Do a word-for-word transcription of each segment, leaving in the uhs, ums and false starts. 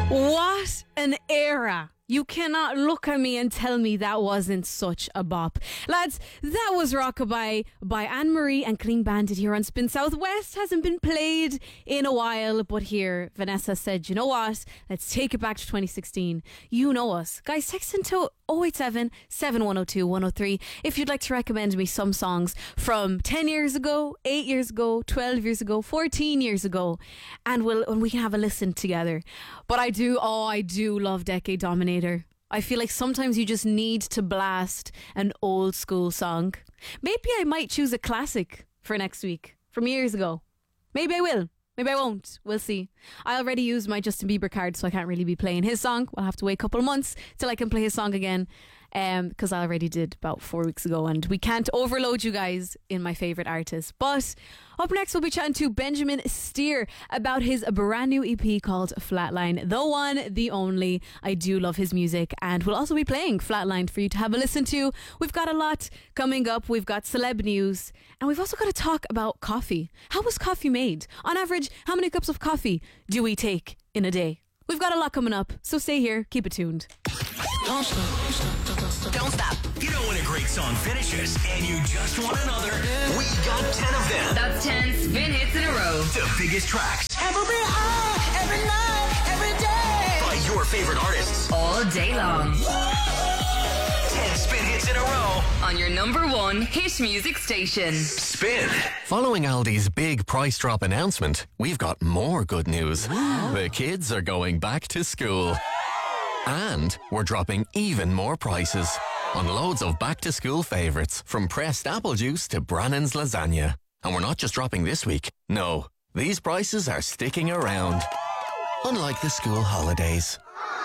What an era. You cannot look at me and tell me that wasn't such a bop. Lads, that was Rockabye by Anne-Marie and Clean Bandit here on Spin Southwest. Hasn't been played in a while, but here Vanessa said, you know what? Let's take it back to twenty sixteen. You know us. Guys, text into oh eight seven, seven one oh two, one oh three if you'd like to recommend me some songs from ten years ago, eight years ago, twelve years ago, fourteen years ago, and we'll and we can have a listen together. But I do, oh, I do love Decade Dominator. I feel like sometimes you just need to blast an old school song. Maybe I might choose a classic for next week from years ago. Maybe I will. Maybe I won't. We'll see. I already used my Justin Bieber card, so I can't really be playing his song. We'll have to wait a couple of months till I can play his song again. Um, because I already did about four weeks ago, and we can't overload you guys in my favourite artist. But up next we'll be chatting to Benjamin Steer about his brand new E P called Flatline. The one, the only. I do love his music, and we'll also be playing Flatline for you to have a listen to. We've got a lot coming up. We've got celeb news, and we've also got to talk about coffee. How was coffee made? On average, how many cups of coffee do we take in a day? We've got a lot coming up, so stay here, keep it tuned. Don't stop. Don't stop. You know when a great song finishes and you just want another? We got ten of them. That's ten spin hits in a row. The biggest tracks. Every hour, every night, every day. By your favorite artists. All day long. ten spin hits in a row. On your number one hit music station. Spin. Following Aldi's big price drop announcement, we've got more good news. The kids are going back to school. And we're dropping even more prices on loads of back-to-school favourites, from pressed apple juice to Brannan's lasagna. And we're not just dropping this week. No, these prices are sticking around. Unlike the school holidays.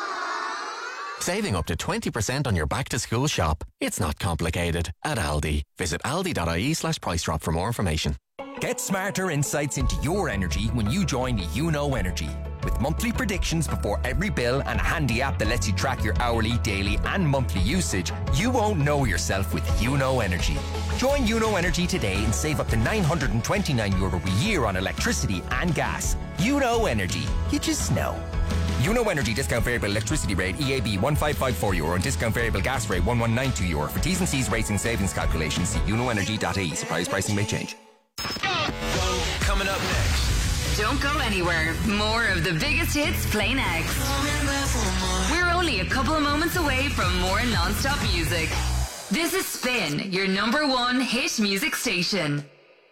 Saving up to twenty percent on your back-to-school shop. It's not complicated. At Aldi. Visit aldi.ie slash price drop for more information. Get smarter insights into your energy when you join You Know Energy. With monthly predictions before every bill and a handy app that lets you track your hourly, daily and monthly usage, you won't know yourself with You Know Energy. Join You Know Energy today and save up to nine hundred twenty-nine euro a year on electricity and gas. You Know Energy. You just know. You Know Energy discount variable electricity rate E A B one five five four euro and discount variable gas rate one one nine two euro. For T's and C's rates and savings calculations, see you know energy dot I E. Suppliers pricing may change. Coming up next. Don't go anywhere. More of the biggest hits play next. We're only a couple of moments away from more non-stop music. This is Spin, your number one hit music station.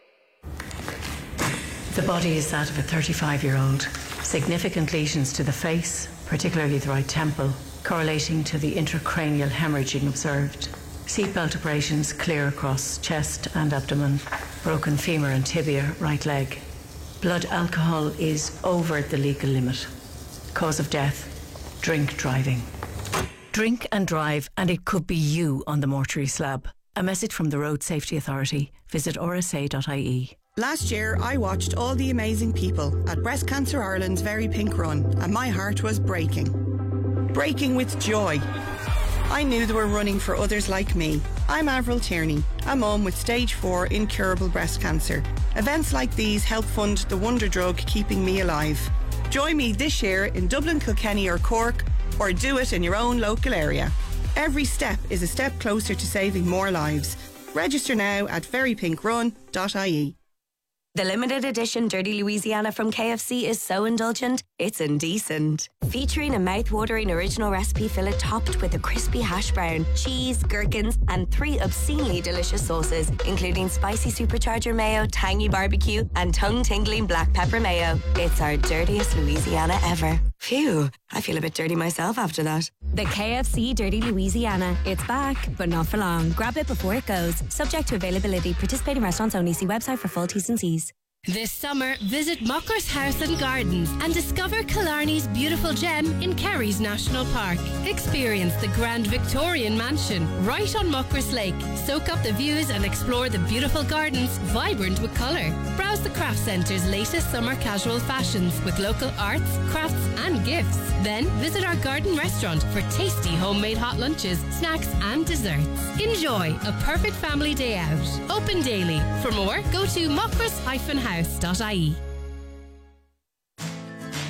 The body is that of a thirty-five-year-old. Significant lesions to the face, particularly the right temple, correlating to the intracranial hemorrhaging observed. Seatbelt abrasions clear across chest and abdomen. Broken femur and tibia, right leg. Blood alcohol is over the legal limit. Cause of death, drink driving. Drink and drive, and it could be you on the mortuary slab. A message from the Road Safety Authority. Visit r s a dot I E. Last year, I watched all the amazing people at Breast Cancer Ireland's Very Pink Run, and my heart was breaking. Breaking with joy. I knew they were running for others like me. I'm Avril Tierney, a mum with stage four incurable breast cancer. Events like these help fund the wonder drug keeping me alive. Join me this year in Dublin, Kilkenny or Cork, or do it in your own local area. Every step is a step closer to saving more lives. Register now at very pink run dot I E. The limited edition Dirty Louisiana from K F C is so indulgent, it's indecent. Featuring a mouth-watering original recipe fillet topped with a crispy hash brown, cheese, gherkins, and three obscenely delicious sauces, including spicy supercharger mayo, tangy barbecue, and tongue-tingling black pepper mayo. It's our dirtiest Louisiana ever. Phew, I feel a bit dirty myself after that. The K F C Dirty Louisiana. It's back, but not for long. Grab it before it goes. Subject to availability. Participating restaurants only. See website for full T's and C's. This summer, visit Mockers House and Gardens and discover Killarney's beautiful gem in Kerry's National Park. Experience the Grand Victorian Mansion right on Mockers Lake. Soak up the views and explore the beautiful gardens, vibrant with colour. Browse the craft centre's latest summer casual fashions with local arts, crafts and gifts. Then visit our garden restaurant for tasty homemade hot lunches, snacks and desserts. Enjoy a perfect family day out. Open daily. For more, go to mockers dash house dot I E.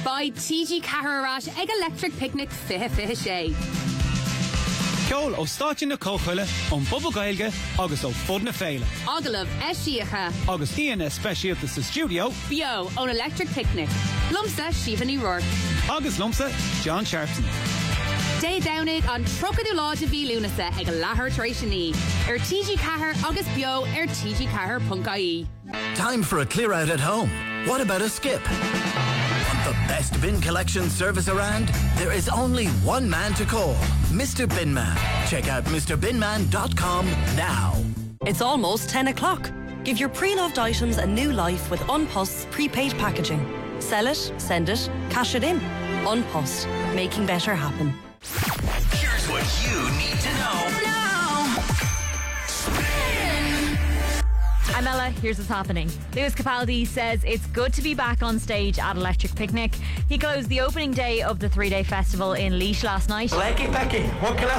By T G Cahararat ag electric picnic fihe fihe sé. Ceol ó stáit na cóchuile ón Bubba Gaeilge agus ó fud na féile. Agalah eisiacha. Agus íana speisialta sa studio. Bio ón electric picnic. Lumsa Siobhan O'Rourke. Agus lumsa John Sharpton. Day downig an trocadú láid a bhí lúnasa ag a láthair tar éis ní. Ar T G Cahar agus bio ar t g cahar dot I E. Time for a clear out at home. What about a skip? Want the best bin collection service around? There is only one man to call, Mister Binman. Check out Mr bin man dot com now. It's almost ten o'clock. Give your pre-loved items a new life with Unpost's prepaid packaging. Sell it, send it, cash it in. Unpost, making better happen. Here's what you need to know now. I'm Ella, here's what's happening. Lewis Capaldi says it's good to be back on stage at Electric Picnic. He closed the opening day of the three-day festival in Laois last night. Lecky Pecky, what can I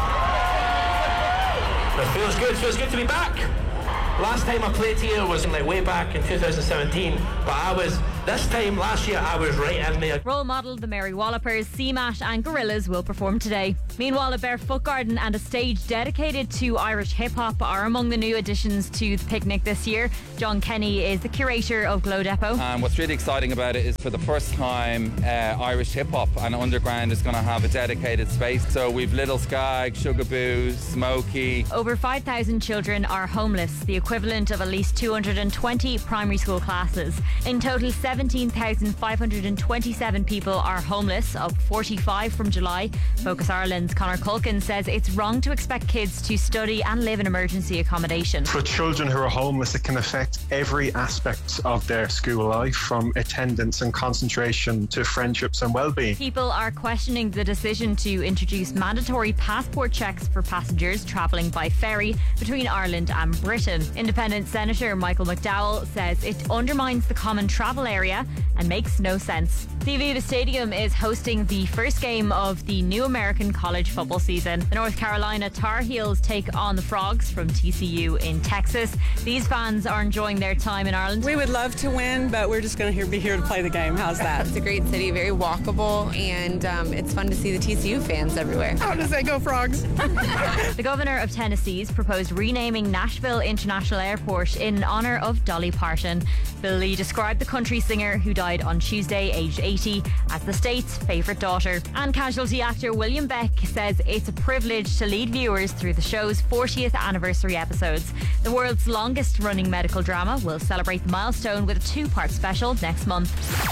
say? It feels good, feels good to be back. Last time I played here was like way back in two thousand seventeen, but I was, this time last year I was right in there. Role model, the Mary Wallopers, C MAT and Gorillaz will perform today. Meanwhile, a barefoot garden and a stage dedicated to Irish hip-hop are among the new additions to the picnic this year. John Kenny is the curator of Glow Depot. And what's really exciting about it is for the first time uh, Irish hip-hop and underground is going to have a dedicated space. So we've Little Skag, Sugar Boo, Smokey. Over five thousand children are homeless, the equivalent of at least two hundred twenty primary school classes. In total, seventeen thousand five hundred twenty-seven people are homeless, up forty-five from July. Focus Ireland's Conor Culkin says it's wrong to expect kids to study and live in emergency accommodation. For children who are homeless, it can affect every aspect of their school life, from attendance and concentration to friendships and well-being. People are questioning the decision to introduce mandatory passport checks for passengers travelling by ferry between Ireland and Britain. Independent Senator Michael McDowell says it undermines the common travel area and makes no sense. The Aviva Stadium is hosting the first game of the new American college football season. The North Carolina Tar Heels take on the Frogs from T C U in Texas. These fans are enjoying their time in Ireland. We would love to win, but we're just going to be here to play the game. How's that? It's a great city, very walkable, and um, it's fun to see the T C U fans everywhere. How does that go, Frogs? The governor of Tennessee's proposed renaming Nashville International Airport in honour of Dolly Parton. Billy described the country singer, who died on Tuesday, aged eighty, as the state's favourite daughter. And casualty actor William Beck says it's a privilege to lead viewers through the show's fortieth anniversary episodes. The world's longest running medical drama will celebrate the milestone with a two-part special next month.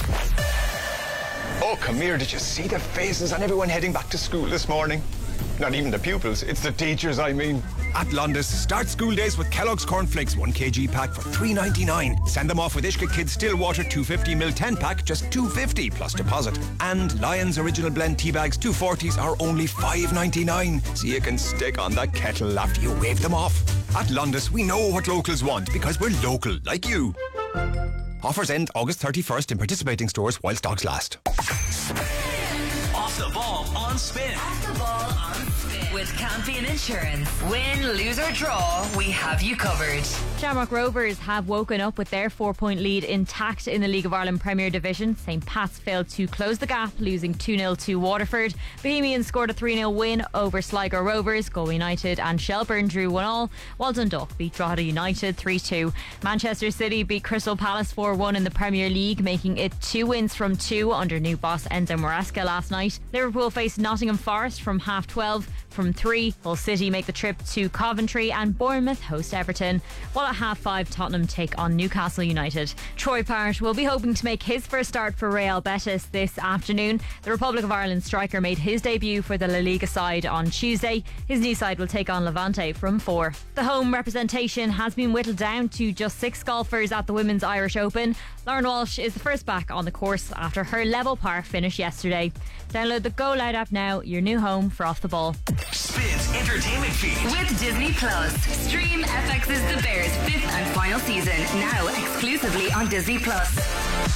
Oh, come here, did you see the faces on everyone heading back to school this morning? Not even the pupils, it's the teachers, I mean. At Londis, start school days with Kellogg's Cornflakes one kilogram pack for three ninety-nine. Send them off with Ishka Kids Stillwater two fifty milliliter ten pack, just two fifty plus deposit. And Lion's Original Blend tea bags two forties are only five ninety-nine. So you can stick on the kettle after you wave them off. At Londis, we know what locals want because we're local, like you. Offers end August thirty-first in participating stores while stocks last. Off the ball on Spin. Off the ball on Spin. With Campion Insurance. Win, lose or draw, we have you covered. Shamrock Rovers have woken up with their four-point lead intact in the League of Ireland Premier Division. Saint Pat's failed to close the gap, losing two nil to Waterford. Bohemians scored a three nil win over Sligo Rovers. Galway United and Shelburne drew one all, while Dundalk beat Drogheda United three two. Manchester City beat Crystal Palace four one in the Premier League, making it two wins from two under new boss Enzo Maresca last night. Liverpool faced Nottingham Forest from half twelve. From three, Hull City make the trip to Coventry and Bournemouth host Everton, while at half five Tottenham take on Newcastle United. Troy Parrott will be hoping to make his first start for Real Betis this afternoon. The Republic of Ireland striker made his debut for the La Liga side on Tuesday. His new side will take on Levante from four. The home representation has been whittled down to just six golfers at the Women's Irish Open. Lauren Walsh is the first back on the course after her level par finish yesterday. Download the Go Loud app now, your new home for Off the Ball. Spin's entertainment feed. With Disney Plus. Stream F X's The Bears fifth and final season, now exclusively on Disney Plus.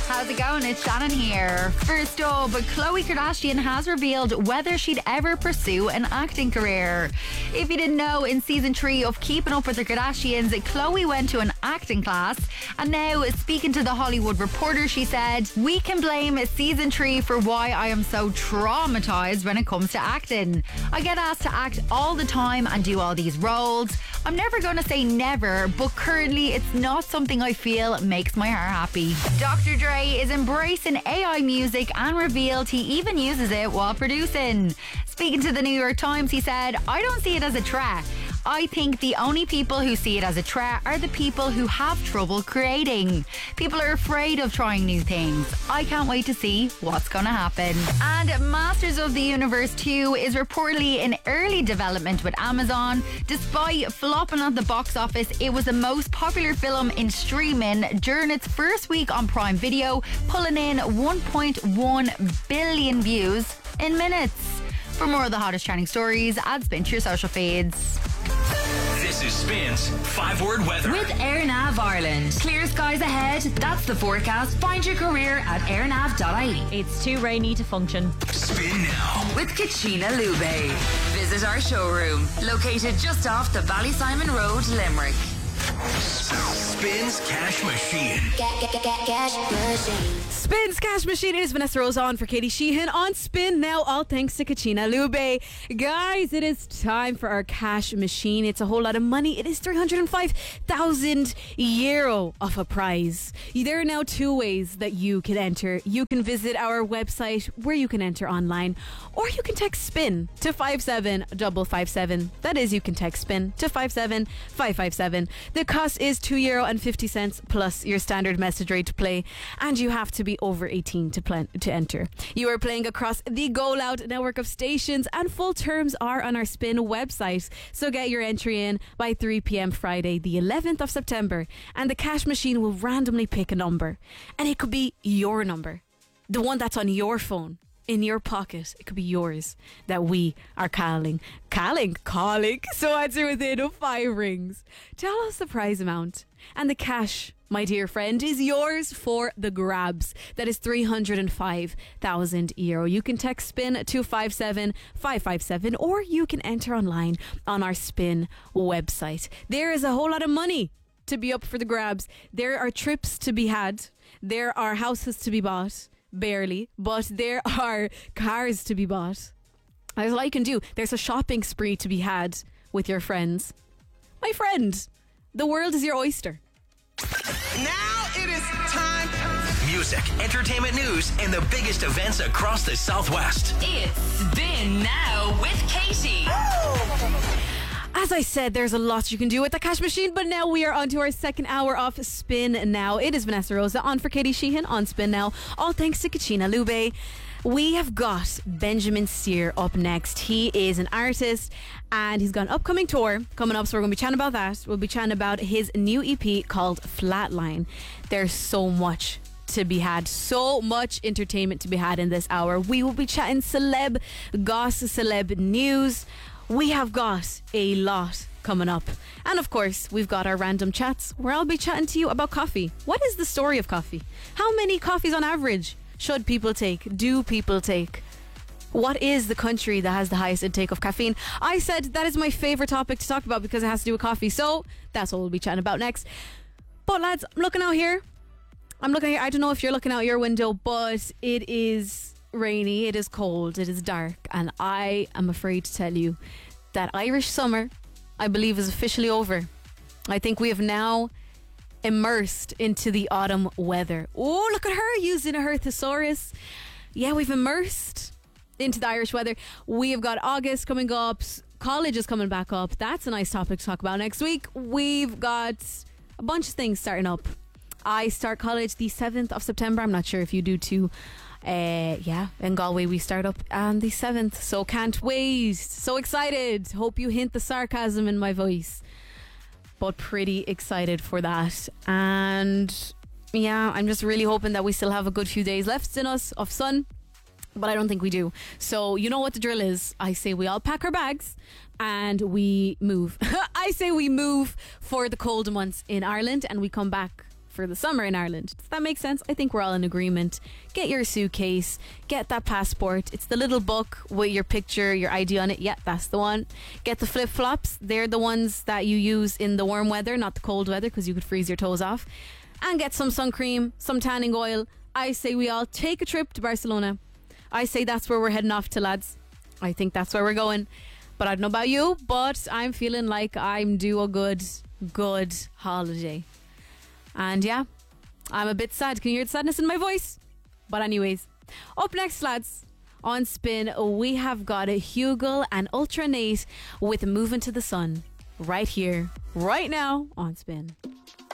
How's it going? It's Shannon here. First up, Khloe Kardashian has revealed whether she'd ever pursue an acting career. If you didn't know, in season three of Keeping Up with the Kardashians, Khloe went to an acting class, and now speaking to The Hollywood Reporter, she said, "We can blame season three for why I am so traumatized when it comes to acting. I get asked to act all the time and do all these roles. I'm never going to say never, but currently it's not something I feel makes my heart happy." Doctor Dre is embracing A I music and revealed he even uses it while producing. Speaking to the New York Times, he said, "I don't see it as a threat. I think the only people who see it as a threat are the people who have trouble creating. People are afraid of trying new things. I can't wait to see what's going to happen." And Masters of the Universe two is reportedly in early development with Amazon. Despite flopping at the box office, it was the most popular film in streaming during its first week on Prime Video, pulling in one point one billion views in minutes. For more of the hottest trending stories, add Spin to your social feeds. This is Spin's five-word weather. With AirNav Ireland. Clear skies ahead. That's the forecast. Find your career at airnav dot I E. It's too rainy to function. Spin now. With Kachina Lube. Visit our showroom, located just off the Ballysimon Road, Limerick. Spins Cash Machine. Cash Machine. Spins Cash Machine is Vanessa Rose on for Katie Sheehan on Spin Now, all thanks to Kachina Lube. Guys, it is time for our cash machine. It's a whole lot of money. It is three hundred five thousand euro of a prize. There are now two ways that you can enter. You can visit our website where you can enter online, or you can text SPIN to five seven five five seven. That is, you can text SPIN to five seven five five seven. The cost is two euro and fifty cents plus your standard message rate to play, and you have to be over eighteen to plan to enter. You are playing across the Go Loud network of stations, and full terms are on our Spin website. So get your entry in by three p.m. Friday, the eleventh of September, and the cash machine will randomly pick a number, and it could be your number, the one that's on your phone, in your pocket. It could be yours that we are calling, calling, calling. So answer within five rings. Tell us the prize amount, and the cash, my dear friend, is yours for the grabs. That is three hundred five thousand euro. You can text SPIN to five seven five five seven, or you can enter online on our Spin website. There is a whole lot of money to be up for the grabs. There are trips to be had. There are houses to be bought. Barely, but there are cars to be bought. That's all you can do. There's a shopping spree to be had with your friends. My friend, the world is your oyster. Now it is time. Music, entertainment news, and the biggest events across the Southwest. It's Spin Now with Katie. As I said, there's a lot you can do with the cash machine, but now we are on to our second hour of Spin Now. It is Vanessa Rosa on for Katie Sheehan on Spin Now, all thanks to Kachina Lube. We have got Benjamin Steer up next. He is an artist and he's got an upcoming tour coming up, so we're going to be chatting about that. We'll be chatting about his new E P called Flatline. There's so much to be had, so much entertainment to be had in this hour. We will be chatting celeb gossip, celeb news. We have got a lot coming up. And of course, we've got our random chats where I'll be chatting to you about coffee. What is the story of coffee? How many coffees on average should people take? Do people take? What is the country that has the highest intake of caffeine? I said that is my favourite topic to talk about because it has to do with coffee. So that's what we'll be chatting about next. But lads, I'm looking out here. I'm looking here. I don't know if you're looking out your window, but it is rainy, it is cold, it is dark, and I am afraid to tell you that Irish summer, I believe, is officially over. I think we have now immersed into the autumn weather. Oh, look at her using her thesaurus. Yeah, we've immersed into the Irish weather. We have got August coming up, college is coming back up. That's a nice topic to talk about next week. We've got a bunch of things starting up. I start college the seventh of September. I'm not sure if you do too. Uh, yeah, in Galway we start up on the seventh, so can't wait. So excited. Hope you hint the sarcasm in my voice, but pretty excited for that. And yeah, I'm just really hoping that we still have a good few days left in us of sun, but I don't think we do. So you know what the drill is. I say we all pack our bags and we move. I say we move for the cold months in Ireland, and we come back for the summer in Ireland. Does that make sense? I think we're all in agreement. Get your suitcase, get that passport. It's the little book with your picture, your I D on it. Yeah, that's the one. Get the flip-flops. They're the ones that you use in the warm weather, not the cold weather, because you could freeze your toes off. And get some sun cream, some tanning oil. I say we all take a trip to Barcelona. I say that's where we're heading off to, lads. I think that's where we're going. But I don't know about you, but I'm feeling like I'm due a good, good holiday. And yeah, I'm a bit sad. Can you hear the sadness in my voice? But anyways, up next, lads, on Spin, we have got a Hugel and Ultra Nate with Moving to the Sun right here, right now on Spin.